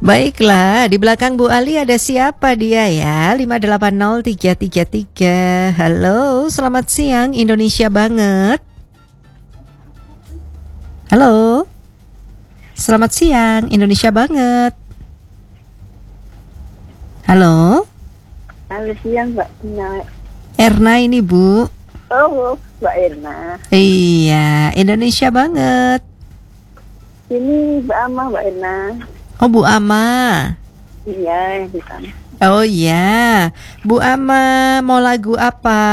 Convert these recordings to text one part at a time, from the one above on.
Baiklah, di belakang Bu Ali ada siapa dia ya? 580333. Halo, selamat siang Indonesia banget. Halo. Selamat siang Indonesia banget. Halo. Halo siang Mbak Tina. Erna ini Bu. Oh Mbak Erna. Iya, Indonesia banget. Ini Mbak Ama Mbak Erna. Oh Bu Ama. Iya di sana. Oh iya, Bu Ama mau lagu apa?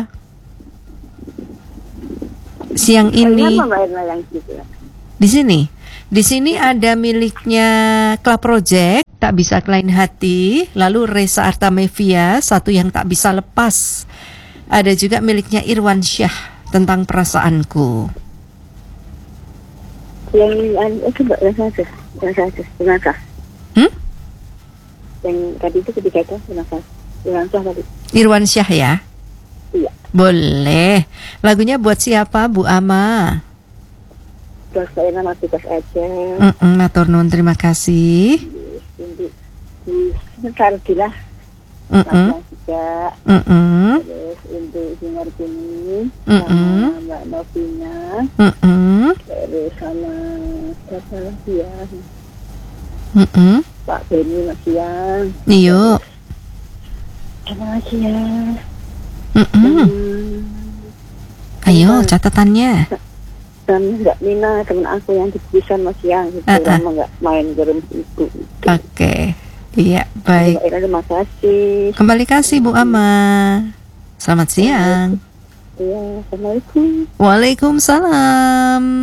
Siang ini. Kenapa Mbak Erna yang gitu? Di sini ada miliknya Club Project, Tak Bisa Lain Hati, lalu Reza Artamevia, Satu Yang Tak Bisa Lepas. Ada juga miliknya Irwan Syah, Tentang Perasaanku. Yang itu Mbak Jenazah. Yang tadi itu ketiga itu Jenazah tadi. Irwan Syah ya? Iya. Boleh. Lagunya buat siapa Bu Ama? Terus Mbak Erna mau tugas aja. Matur nuwun, terima kasih. Sebentar lah. Juga. Terus untuk Sinar Bumi sama Mbak Novina. Terus sama siapa lagi ya? Pak Beni masih yang. Iyo. Apa lagi ya? Ayo catatannya. Dan Mbak Nina teman aku yang di Busan masih yang gitu, lama nggak main garam itu. Oke. Iya, baik. Mbak Ina terima kasih. Kembali kasih Bu Ama. Selamat siang. Iya, assalamualaikum. Waalaikumsalam.